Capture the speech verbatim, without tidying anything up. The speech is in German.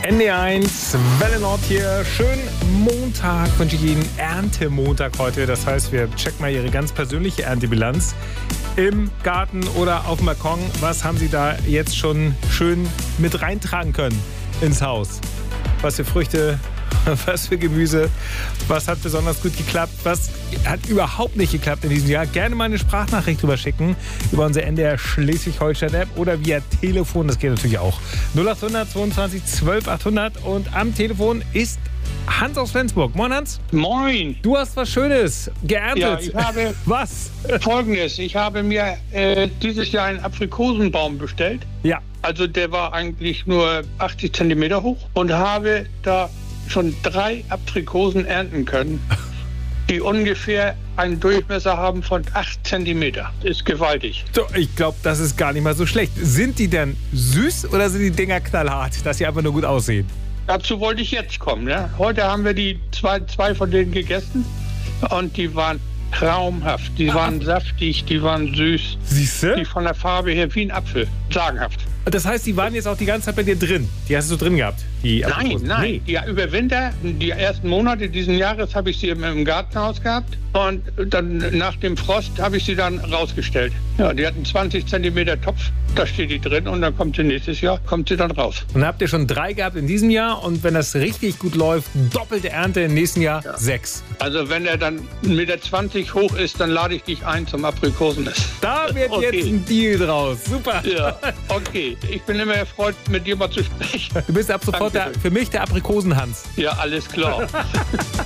N D eins, Welle Nord hier. Schönen Montag wünsche ich Ihnen. Erntemontag heute. Das heißt, wir checken mal Ihre ganz persönliche Erntebilanz. Im Garten oder auf dem Balkon. Was haben Sie da jetzt schon schön mit reintragen können ins Haus? Was für Früchte, was für Gemüse, was hat besonders gut geklappt, was hat überhaupt nicht geklappt in diesem Jahr. Gerne mal eine Sprachnachricht drüber schicken über unsere N D R Schleswig-Holstein-App oder via Telefon, das geht natürlich auch. null acht hundert zweiundzwanzig zwölf achthundert und am Telefon ist Hans aus Flensburg. Moin Hans. Moin. Du hast was Schönes geerntet. Ja, ich habe was? Folgendes. Ich habe mir äh, dieses Jahr einen Aprikosenbaum bestellt. Ja. Also der war eigentlich nur achtzig Zentimeter hoch und habe da schon drei Aprikosen ernten können, die ungefähr einen Durchmesser haben von acht Zentimeter. Ist gewaltig. So, ich glaube, das ist gar nicht mal so schlecht. Sind die denn süß oder sind die Dinger knallhart, dass sie einfach nur gut aussehen? Dazu wollte ich jetzt kommen. Ja? Heute haben wir die zwei, zwei von denen gegessen und die waren traumhaft. Die waren saftig, die waren süß. Siehst du? Die von der Farbe her wie ein Apfel. Sagenhaft. Das heißt, die waren jetzt auch die ganze Zeit bei dir drin? Die hast du drin gehabt? Die Nein, Aprikosen? nein. Nee. Ja, über Winter, die ersten Monate diesen Jahres habe ich sie im, im Gartenhaus gehabt. Und dann nach dem Frost habe ich sie dann rausgestellt. Ja, die hatten zwanzig Zentimeter Topf. Da steht die drin und dann kommt sie nächstes Jahr, kommt sie dann raus. Und habt ihr schon drei gehabt in diesem Jahr und wenn das richtig gut läuft, doppelte Ernte im nächsten Jahr, ja. sechs. Also wenn er dann eins Komma zwanzig Meter hoch ist, dann lade ich dich ein zum Aprikosenessen. Da wird okay. Jetzt ein Deal draus. Super. Ja, okay. Ich bin immer erfreut, mit dir mal zu sprechen. Du bist ab sofort der, für mich der Aprikosen-Hans. Ja, alles klar.